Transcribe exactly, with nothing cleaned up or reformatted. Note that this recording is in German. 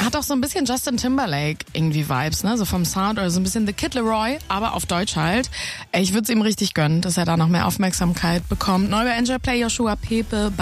hat auch so ein bisschen Justin Timberlake irgendwie Vibes, ne? So vom Sound oder so ein bisschen The Kid Laroi, aber auf Deutsch halt. Ich würde es ihm richtig gönnen, dass er da noch mehr Aufmerksamkeit bekommt. Neu bei Enjoy Play, Joshua Pepe.